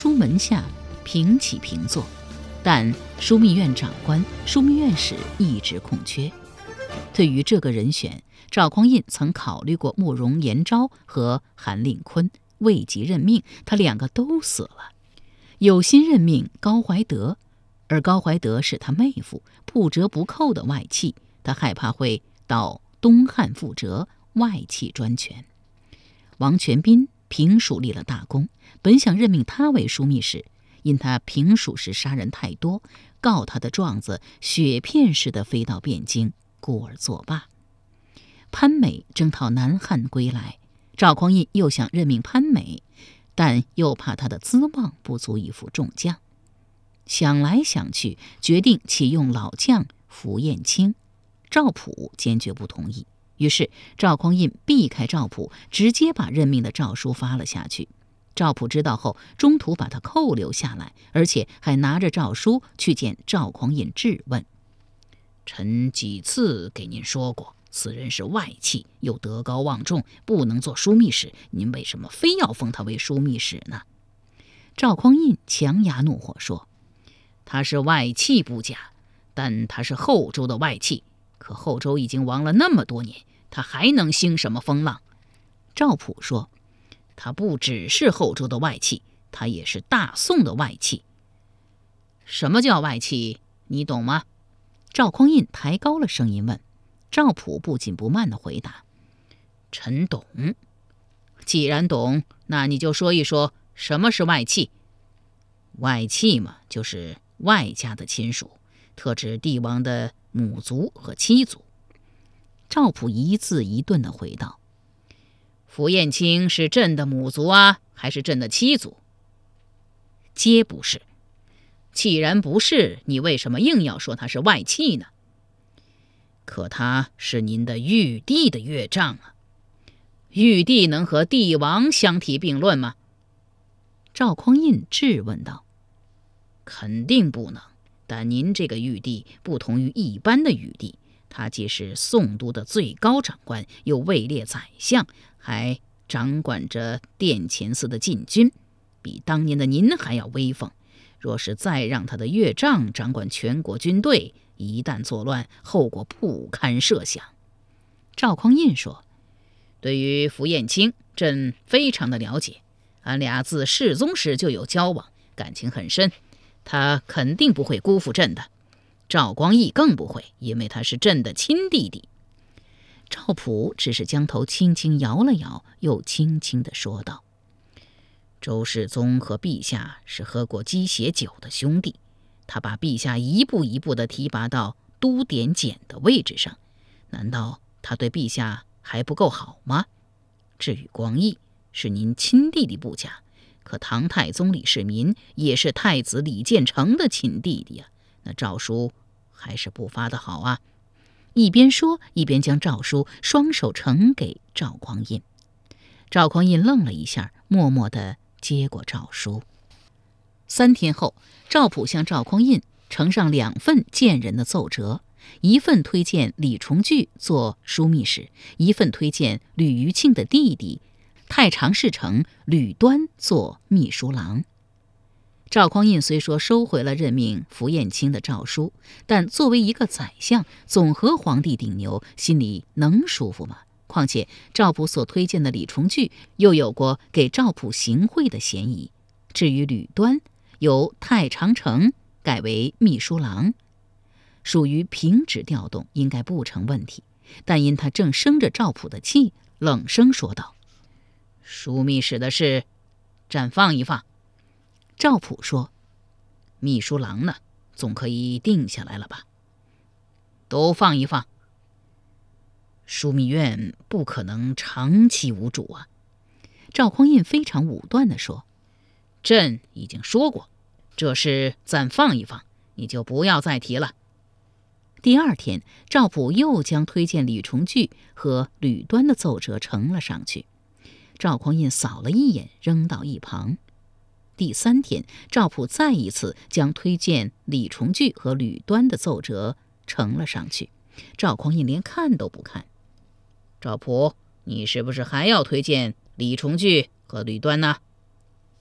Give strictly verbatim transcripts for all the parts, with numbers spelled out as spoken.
书门下平起平坐，但枢密院长官、枢密院使一直空缺。对于这个人选，赵匡胤曾考虑过慕容延昭和韩令坤，未及任命，他两个都死了。有心任命高怀德，而高怀德是他妹夫，不折不扣的外戚，他害怕会到东汉覆辙，外戚专权。王全斌平蜀立了大功，本想任命他为枢密使，因他平蜀时杀人太多，告他的状子雪片似的飞到汴京，故而作罢。潘美征讨南汉归来，赵匡胤又想任命潘美，但又怕他的资望不足以辅众将。想来想去，决定启用老将符彦卿。赵普坚决不同意，于是赵匡胤避开赵普，直接把任命的诏书发了下去。赵普知道后，中途把他扣留下来，而且还拿着诏书去见赵匡胤质问： 臣几次给您说过，此人是外戚，又德高望重，不能做枢密使，您为什么非要封他为枢密使呢？ 赵匡胤强牙怒火说： 他是外戚不假，但他是后周的外戚，可后周已经亡了那么多年，他还能兴什么风浪？ 赵普说： 他不只是后周的外戚，他也是大宋的外戚。什么叫外戚？你懂吗？ 赵匡胤抬高了声音问。赵普不紧不慢地回答： 臣懂。既然懂，那你就说一说什么是外戚。外戚嘛，就是外家的亲属，特指帝王的母族和妻族。 赵普一字一顿地回道： 符彦卿是朕的母族啊，还是朕的妻族？皆不是。既然不是，你为什么硬要说他是外戚呢？可他是您的玉帝的岳丈啊，玉帝能和帝王相提并论吗？ 赵匡胤质问道。 肯定不能，但您这个玉帝不同于一般的玉帝，他既是宋都的最高长官，又位列宰相，还掌管着殿前司的禁军，比当年的您还要威风。若是再让他的岳丈掌管全国军队，一旦作乱，后果不堪设想。 赵匡胤说： 对于符彦卿，朕非常的了解，俺俩自世宗时就有交往，感情很深，他肯定不会辜负朕的。赵光义更不会，因为他是朕的亲弟弟。 赵普只是将头轻轻摇了摇，又轻轻地说道： 周世宗和陛下是喝过鸡血酒的兄弟，他把陛下一步一步地提拔到都点检的位置上，难道他对陛下还不够好吗？至于光义，是您亲弟弟不假，可唐太宗李世民也是太子李建成的亲弟弟啊，那诏书还是不发的好啊。 一边说一边将诏书双手呈给赵匡胤。赵匡胤愣了一下，默默地接过诏书。三天后，赵普向赵匡胤呈上两份荐人的奏折，一份推荐李重聚做枢密使，一份推荐吕余庆的弟弟太常侍丞吕端做秘书郎。赵匡胤虽说收回了任命符彦卿的诏书，但作为一个宰相，总和皇帝顶牛，心里能舒服吗？况且赵普所推荐的李重聚又有过给赵普行贿的嫌疑。至于吕端，由太常丞改为秘书郎，属于平职调动，应该不成问题。但因他正生着赵普的气，冷声说道： 枢密使的事暂放一放。 赵普说： 秘书郎呢，总可以定下来了吧？都放一放。枢密院不可能长期无主啊。 赵匡胤非常武断地说： 朕已经说过，这事暂放一放，你就不要再提了。 第二天，赵普又将推荐李重聚和吕端的奏折呈了上去。赵匡胤扫了一眼，扔到一旁。第三天，赵普再一次将推荐李重聚和吕端的奏折呈了上去。赵匡胤连看都不看。 赵普，你是不是还要推荐李重聚和吕端呢？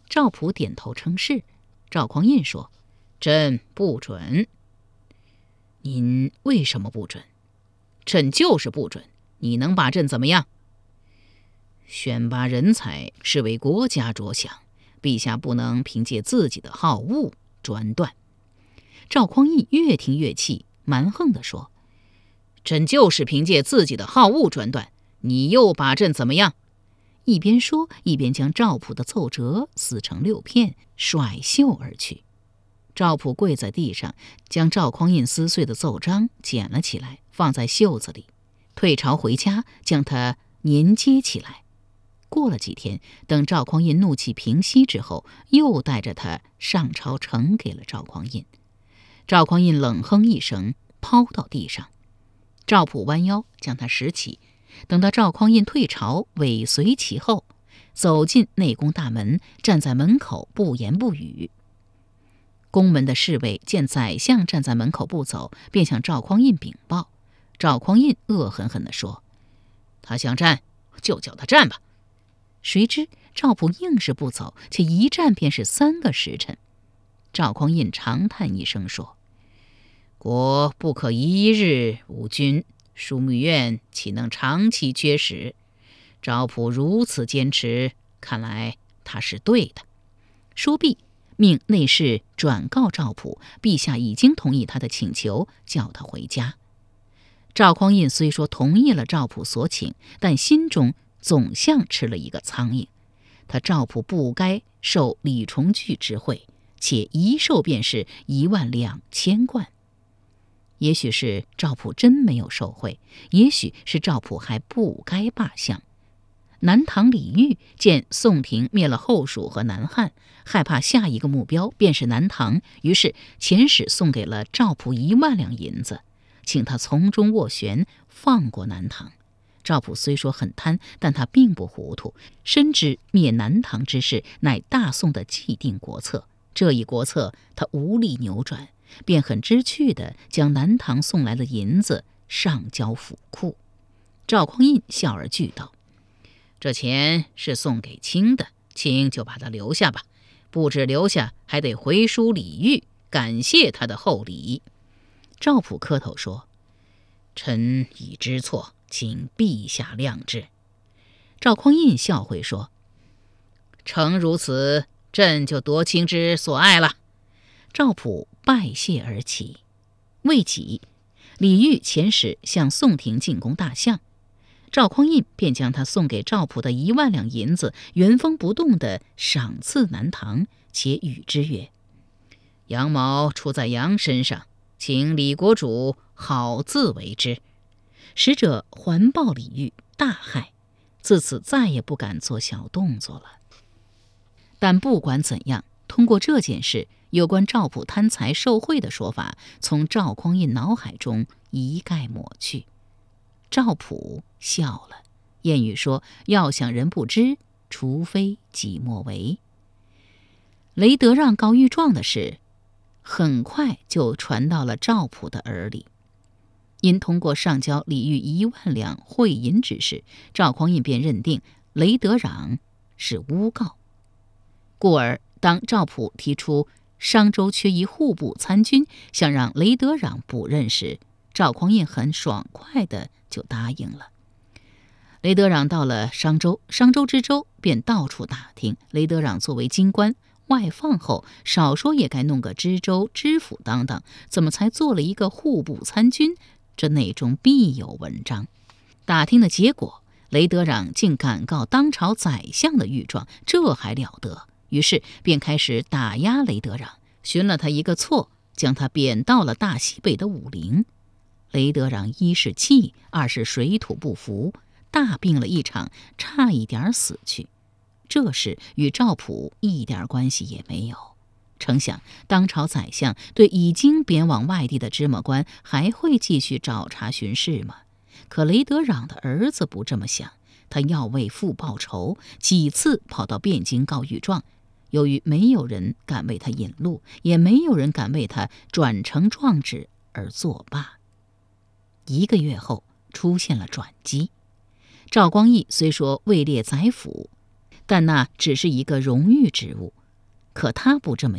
赵普点头称是。赵匡胤说：“朕不准。”“您为什么不准？”“朕就是不准。你能把朕怎么样？”“选拔人才是为国家着想，陛下不能凭借自己的好恶专断。”赵匡胤越听越气，蛮横地说：“朕就是凭借自己的好恶专断，你又把朕怎么样？”一边说，一边将赵普的奏折撕成六片，甩袖而去。赵普跪在地上，将赵匡胤撕碎的奏章捡了起来，放在袖子里，退朝回家，将它粘接起来。过了几天，等赵匡胤怒气平息之后，又带着他上朝呈给了赵匡胤。赵匡胤冷哼一声，抛到地上。赵普弯腰将他拾起，等到赵匡胤退朝，尾随其后，走进内宫大门，站在门口不言不语。宫门的侍卫见宰相站在门口不走，便向赵匡胤禀报。赵匡胤恶狠狠地说：“他想站，就叫他站吧。”谁知赵普硬是不走，且一站便是三个时辰。赵匡胤长叹一声说：“国不可一日无君，枢密院岂能长期缺使？赵普如此坚持，看来他是对的。”说毕，命内侍转告赵普，陛下已经同意他的请求，叫他回家。赵匡胤虽说同意了赵普所请，但心中总像吃了一个苍蝇。他赵普不该受李重聚之惠，且一受便是一万两千贯。也许是赵普真没有受贿，也许是赵普还不该罢相。南唐李煜见宋廷灭了后蜀和南汉，害怕下一个目标便是南唐，于是遣使送给了赵普一万两银子，请他从中斡旋，放过南唐。赵普虽说很贪，但他并不糊涂，深知灭南唐之事乃大宋的既定国策，这一国策他无力扭转，便很知趣地将南唐送来的银子上交府库。赵匡胤笑而句道：“这钱是送给卿的，卿就把它留下吧，不止留下，还得回书李煜，感谢他的厚礼。”赵普磕头说：“臣已知错，请陛下谅之。”赵匡胤笑回说：“诚如此，朕就夺卿之所爱了。”赵普拜谢而起。未几，李煜遣使向宋廷进攻大相，赵匡胤便将他送给赵普的一万两银子原封不动地赏赐南唐，且语之曰：“羊毛出在羊身上，请李国主好自为之。”使者还报李煜，大骇，自此再也不敢做小动作了。但不管怎样，通过这件事，有关赵普贪财受贿的说法从赵匡胤脑海中一概抹去。赵普笑了，谚语说：“要想人不知，除非己莫为。”雷德让告御状的事很快就传到了赵普的耳里。因通过上交李煜一万两贿银之事，赵匡胤便认定雷德让是诬告，故而当赵普提出商州缺一户部参军，想让雷德让补任时，赵匡胤很爽快地就答应了。雷德让到了商州，商州知州便到处打听，雷德让作为京官外放后，少说也该弄个知州知府当当，怎么才做了一个户部参军？这内中必有文章。打听的结果，雷德让竟敢告当朝宰相的御状，这还了得？于是便开始打压雷德让，寻了他一个错，将他贬到了大西北的武陵。雷德让一是气，二是水土不服，大病了一场，差一点死去。这事与赵普一点关系也没有。诚想当朝宰相对已经贬往外地的芝麻官还会继续找茬巡视吗？可雷德让的儿子不这么想，他要为父报仇，几次跑到汴京告御状。由于没有人敢为他引路，也没有人敢为他转成状纸而作罢。一个月后出现了转机。赵光义虽说位列宰辅，但那只是一个荣誉职务， 可他不这么